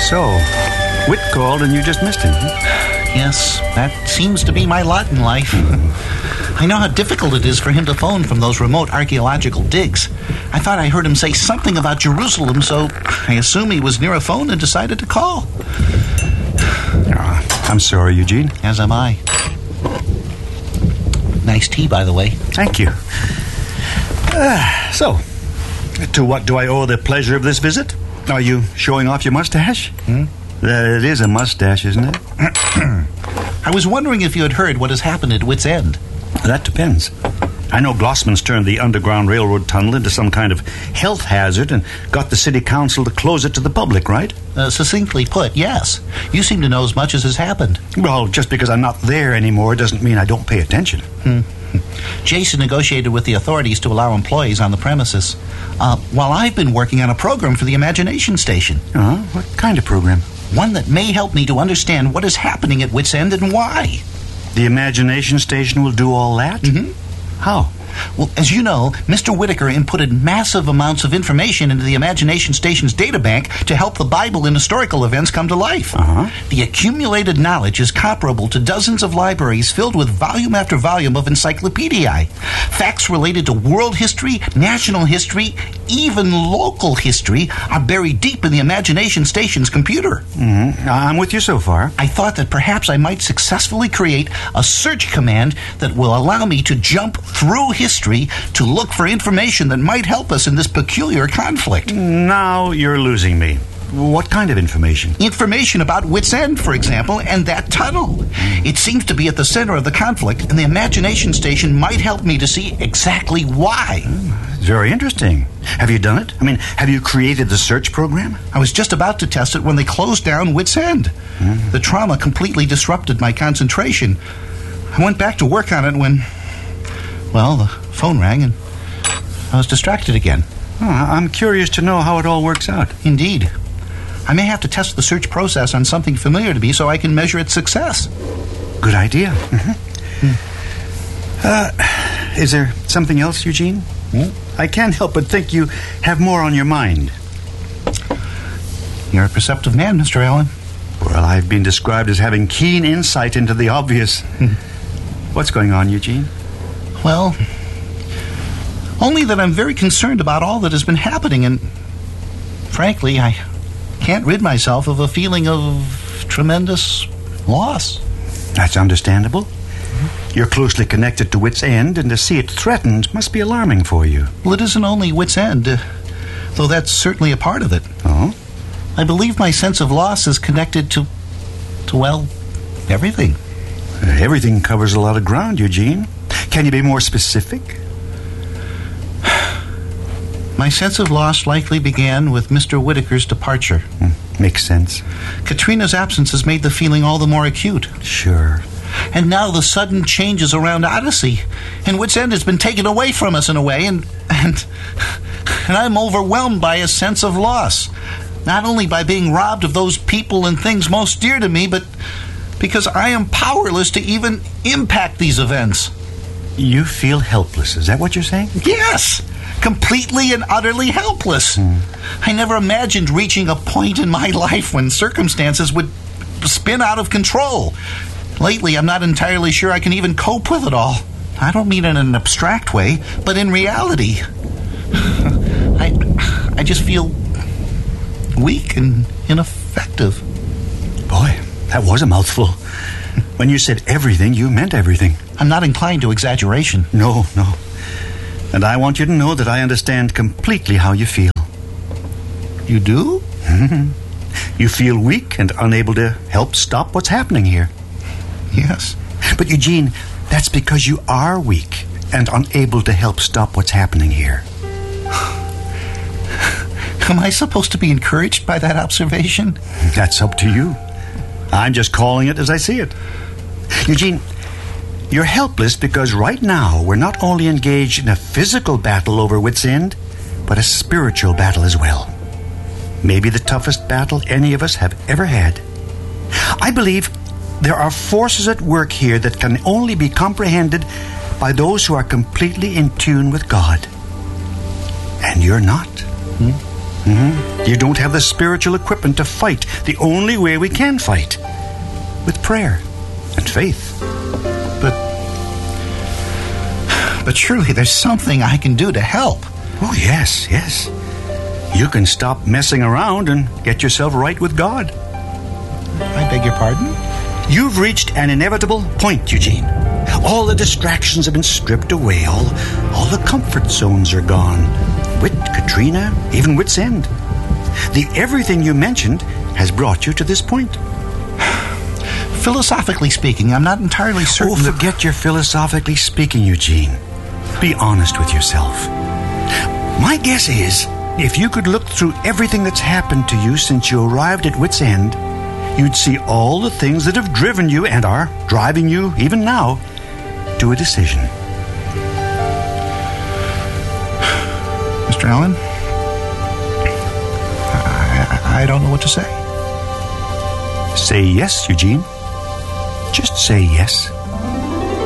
So, Whit called and you just missed him. Yes, that seems to be my lot in life. I know how difficult it is for him to phone from those remote archaeological digs. I thought I heard him say something about Jerusalem, so I assume he was near a phone and decided to call. I'm sorry, Eugene. As am I. Nice tea, by the way. Thank you. So, to what do I owe the pleasure of this visit? Are you showing off your mustache? It is a mustache, isn't it? I was wondering if you had heard what has happened at Whit's End. That depends. I know Glossman's turned the Underground Railroad tunnel into some kind of health hazard and got the city council to close it to the public, right? Succinctly put, yes. You seem to know as much as has happened. Well, just because I'm not there anymore doesn't mean I don't pay attention. Jason negotiated with the authorities to allow employees on the premises, while I've been working on a program for the Imagination Station. What kind of program? One that may help me to understand what is happening at Whit's End and why. The Imagination Station will do all that? Mm-hmm. How? Well, as you know, Mr. Whitaker inputted massive amounts of information into the Imagination Station's databank to help the Bible and historical events come to life. The accumulated knowledge is comparable to dozens of libraries filled with volume after volume of encyclopediae. Facts related to world history, national history, even local history are buried deep in the Imagination Station's computer. I'm with you so far. I thought that perhaps I might successfully create a search command that will allow me to jump through history to look for information that might help us in this peculiar conflict. Now you're losing me. What kind of information? Information about Whit's End, for example, and that tunnel. It seems to be at the center of the conflict, and the Imagination Station might help me to see exactly why. It's very interesting. Have you done it? I mean, have you created the search program? I was just about to test it when they closed down Whit's End. The trauma completely disrupted my concentration. I went back to work on it when, well, the phone rang and I was distracted again. I'm curious to know how it all works out. Indeed. I may have to test the search process on something familiar to me so I can measure its success. Good idea. Is there something else, Eugene? I can't help but think you have more on your mind. You're a perceptive man, Mr. Allen. Well, I've been described as having keen insight into the obvious. What's going on, Eugene? Well, only that I'm very concerned about all that has been happening, and frankly, I can't rid myself of a feeling of tremendous loss. That's understandable. You're closely connected to Whit's End, and to see it threatened must be alarming for you. Well, it isn't only Whit's End, though that's certainly a part of it. Oh? I believe my sense of loss is connected to well, everything. Everything covers a lot of ground, Eugene. Can you be more specific? My sense of loss likely began with Mr. Whitaker's departure. Makes sense. Katrina's absence has made the feeling all the more acute. Sure. And now the sudden changes around Odyssey, and Whit's End has been taken away from us in a way, and I'm overwhelmed by a sense of loss. Not only by being robbed of those people and things most dear to me, but because I am powerless to even impact these events. You feel helpless, is that what you're saying? Yes! Completely and utterly helpless. I never imagined reaching a point in my life when circumstances would spin out of control. Lately, I'm not entirely sure I can even cope with it all. I don't mean in an abstract way, but in reality. I just feel weak and ineffective. Boy, that was a mouthful. When you said everything, you meant everything. I'm not inclined to exaggeration. No. And I want you to know that I understand completely how you feel. You do? You feel weak and unable to help stop what's happening here. Yes. But Eugene, that's because you are weak and unable to help stop what's happening here. Am I supposed to be encouraged by that observation? That's up to you. I'm just calling it as I see it. Eugene, you're helpless because right now we're not only engaged in a physical battle over Whit's End, but a spiritual battle as well. Maybe the toughest battle any of us have ever had. I believe there are forces at work here that can only be comprehended by those who are completely in tune with God. And you're not. You don't have the spiritual equipment to fight the only way we can fight, with prayer and faith. But surely there's something I can do to help. Oh, yes. You can stop messing around and get yourself right with God. I beg your pardon? You've reached an inevitable point, Eugene. All the distractions have been stripped away. All the comfort zones are gone. With Katrina, even Wit's End. The everything you mentioned has brought you to this point. Philosophically speaking, I'm not entirely certain. Oh, forget your philosophically speaking, Eugene. Be honest with yourself. My guess is, if you could look through everything that's happened to you since you arrived at Wit's End, you'd see all the things that have driven you and are driving you, even now, to a decision. Mr. Allen, I don't know what to say. Say yes, Eugene. Just say yes.